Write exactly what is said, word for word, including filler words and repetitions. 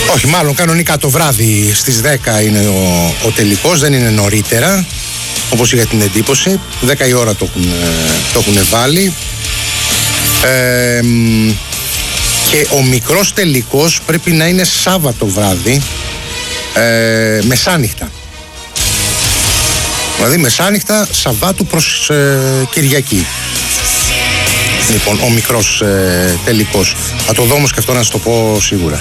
Όχι, μάλλον κανονικά το βράδυ στις δέκα είναι ο, ο τελικός, δεν είναι νωρίτερα, όπως είχα την εντύπωση. δέκα η ώρα το έχουν, το έχουν βάλει. Ε, και ο μικρός τελικός πρέπει να είναι Σάββατο βράδυ, ε, μεσάνυχτα. Δηλαδή μεσάνυχτα Σαββάτου προς ε, Κυριακή. Λοιπόν, ο μικρός ε, τελικός. Θα το δω όμως και αυτό να σας το πω σίγουρα.